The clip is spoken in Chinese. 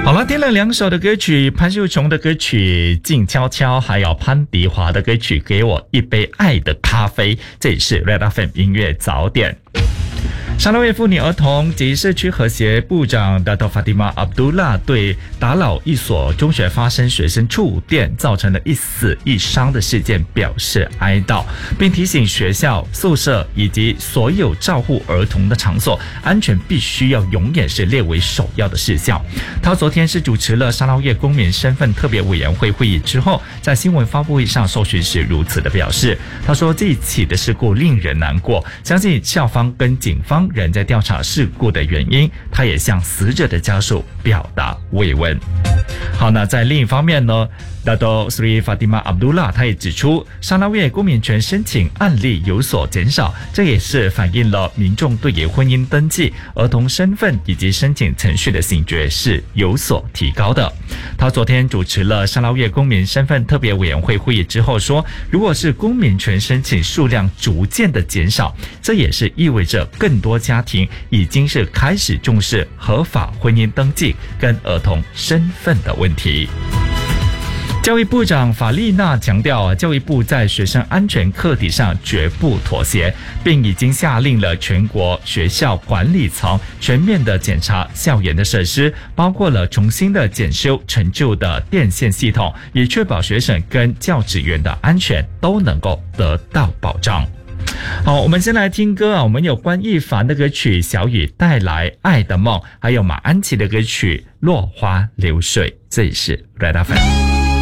好了，听了2首的歌曲，潘秀琼的歌曲《静悄悄》，还有潘迪华的歌曲《给我一杯爱的咖啡》，这里是 Red FM 音乐早点。沙拉越妇女儿童及社区和谐部长 Dato Fatimah Abdullah 对打扰一所中学发生学生触电造成的一死一伤的事件表示哀悼，并提醒学校、宿舍以及所有照护儿童的场所安全必须要永远是列为首要的事项。他昨天是主持了沙捞越公民身份特别委员会会议之后，在新闻发布会上受询时如此的表示。他说，这一起的事故令人难过，相信校方跟警方仍在调查事故的原因，他也向死者的家属表达慰问。好，那在另一方面呢，Dato Sri Fatimah Abdullah 他也指出，沙捞越公民权申请案例有所减少，这也是反映了民众对于婚姻登记、儿童身份以及申请程序的醒觉是有所提高的。他昨天主持了沙捞越公民身份特别委员会会议之后说，如果是公民权申请数量逐渐的减少，这也是意味着更多家庭已经是开始重视合法婚姻登记跟儿童身份的问题。教育部长法丽娜强调，教育部在学生安全课题上绝不妥协，并已经下令了全国学校管理层全面的检查校园的设施，包括了重新的检修陈旧的电线系统，以确保学生跟教职员的安全都能够得到保障。好，我们先来听歌啊，我们有关亦凡的歌曲《小雨带来爱的梦》，还有马安琪的歌曲《落花流水》，这里是 Red FM。